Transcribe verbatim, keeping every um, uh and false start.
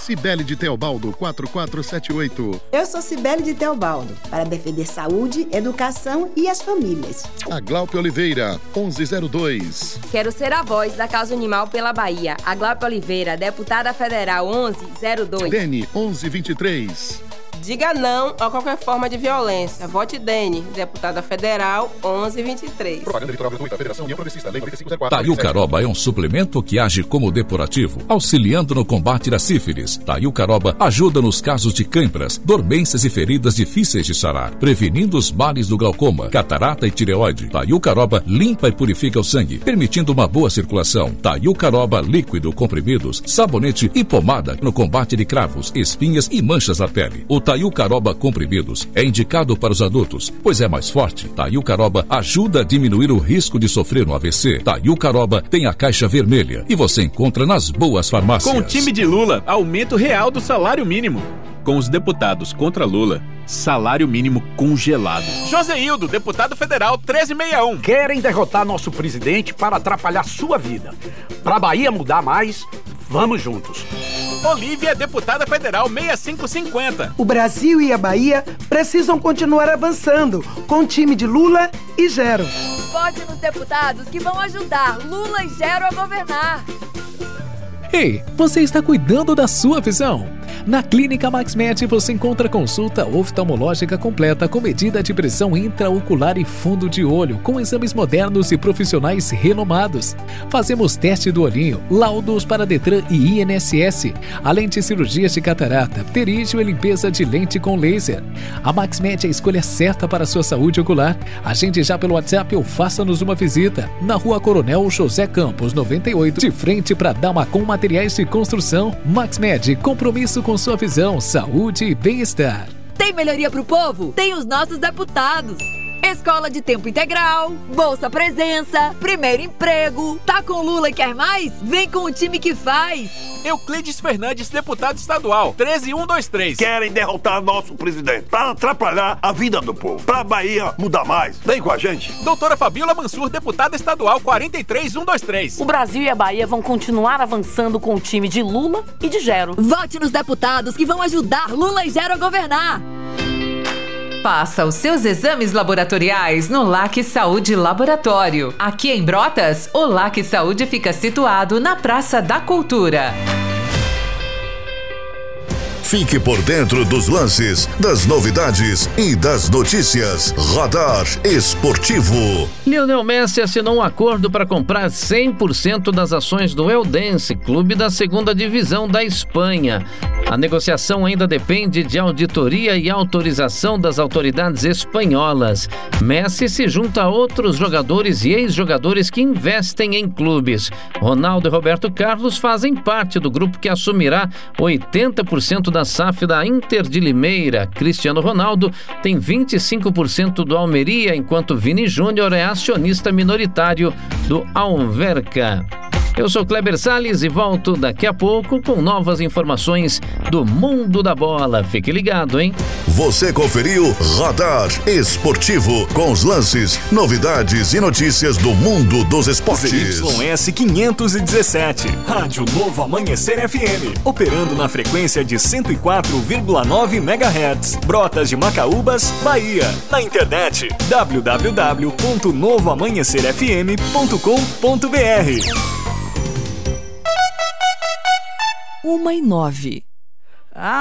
Cibele de Teobaldo, quatro quatro sete oito. Eu sou Cibele de Teobaldo, para defender saúde, educação e as famílias. A Glaupe Oliveira, onze zero dois. Quero ser a voz da causa animal pela Bahia. A Glaupe Oliveira, deputada federal, onze zero dois. Dene, onze vinte e três. Diga não a qualquer forma de violência. Vote Dene, deputada federal, onze vinte e três. Propaganda eleitoral gratuita, Federação União Progressista, Lei noventa e cinco zero quatro. Taiucaroba é um suplemento que age como depurativo, auxiliando no combate da sífilis. Taiucaroba ajuda nos casos de câimbras, dormências e feridas difíceis de sarar, prevenindo os males do glaucoma, catarata e tireoide. Taiucaroba limpa e purifica o sangue, permitindo uma boa circulação. Taiucaroba líquido, comprimidos, sabonete e pomada no combate de cravos, espinhas e manchas na pele. O Taiucaroba comprimidos é indicado para os adultos, pois é mais forte. Taiucaroba ajuda a diminuir o risco de sofrer um A V C. Taiucaroba tem a caixa vermelha e você encontra nas boas farmácias. Com o time de Lula, aumento real do salário mínimo. Com os deputados contra Lula, salário mínimo congelado. Joseildo, deputado federal, treze sessenta e um. Querem derrotar nosso presidente para atrapalhar sua vida. Para a Bahia mudar mais, vamos juntos. Olívia, deputada federal, sessenta e cinco cinquenta. O Brasil e a Bahia precisam continuar avançando com o time de Lula e Gero. Vote nos deputados que vão ajudar Lula e Gero a governar. Ei, você está cuidando da sua visão? Na Clínica MaxMed você encontra consulta oftalmológica completa com medida de pressão intraocular e fundo de olho, com exames modernos e profissionais renomados. Fazemos teste do olhinho, laudos para Detran e I N S S, além de cirurgias de catarata, pterígio e limpeza de lente com laser. A MaxMed é a escolha certa para a sua saúde ocular. Agende já pelo WhatsApp ou faça-nos uma visita. Na Rua Coronel José Campos, noventa e oito, de frente para Damacom Materiais de Construção. MaxMed, compromisso com sua visão, saúde e bem-estar. Tem melhoria pro povo? Tem os nossos deputados. Escola de tempo integral, Bolsa Presença, primeiro emprego. Tá com Lula e quer mais? Vem com o time que faz. Euclides Fernandes, deputado estadual, treze mil cento e vinte e três. Querem derrotar nosso presidente para atrapalhar a vida do povo. Pra Bahia mudar mais. Vem com a gente. Doutora Fabiola Mansur, deputada estadual, quarenta e três mil cento e vinte e três. O Brasil e a Bahia vão continuar avançando com o time de Lula e de Gero. Vote nos deputados que vão ajudar Lula e Gero a governar. Faça os seus exames laboratoriais no L A C Saúde Laboratório. Aqui em Brotas, o L A C Saúde fica situado na Praça da Cultura. Fique por dentro dos lances, das novidades e das notícias. Radar Esportivo. Lionel Messi assinou um acordo para comprar cem por cento das ações do Eldense, clube da segunda divisão da Espanha. A negociação ainda depende de auditoria e autorização das autoridades espanholas. Messi se junta a outros jogadores e ex-jogadores que investem em clubes. Ronaldo e Roberto Carlos fazem parte do grupo que assumirá oitenta por cento da S A F da Inter de Limeira. Cristiano Ronaldo tem vinte e cinco por cento do Almeria, enquanto Vini Júnior é acionista minoritário do Alverca. Eu sou Kleber Salles e volto daqui a pouco com novas informações do mundo da bola. Fique ligado, hein? Você conferiu Radar Esportivo com os lances, novidades e notícias do mundo dos esportes. Z Y S quinhentos e dezessete, Rádio Novo Amanhecer F M, operando na frequência de cento e quatro vírgula nove megahertz, Brotas de Macaúbas, Bahia. Na internet w w w ponto novo amanhecer f m ponto com ponto b r. Uma e nove.